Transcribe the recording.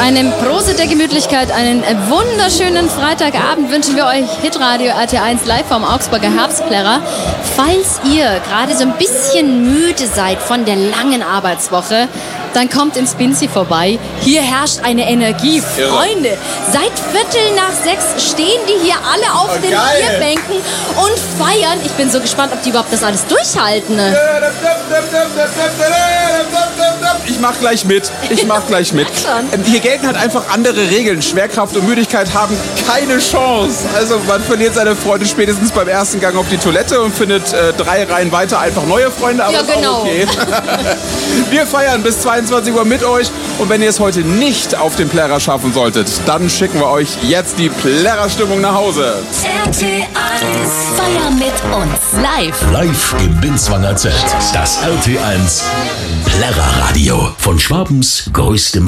einem Prosit der Gemütlichkeit, einen wunderschönen Freitagabend wünschen wir euch. Hitradio RT1 live vom Augsburger Herbstplärrer. Falls ihr gerade so ein bisschen müde seid von der langen Arbeitswoche, dann kommt ins Binzi vorbei. Hier herrscht eine Energie. Freunde, seit 5:45 stehen die hier alle auf den Bierbänken und feiern. Ich bin so gespannt, ob die überhaupt das alles durchhalten. Ich mach gleich mit. Hier gelten halt einfach andere Regeln. Schwerkraft und Müdigkeit haben keine Chance. Also man verliert seine Freunde spätestens beim ersten Gang auf die Toilette und findet 3 Reihen weiter einfach neue Freunde. Aber ja, genau. Auch okay. Wir feiern bis 22 Uhr mit euch. Und wenn ihr es heute nicht auf den Plärrer schaffen solltet, dann schicken wir euch jetzt die Plärrer-Stimmung nach Hause. RT1 Feier mit uns. Live im Binswanger Zelt. Das RT1 Plärrer Radio von Schwabens größtem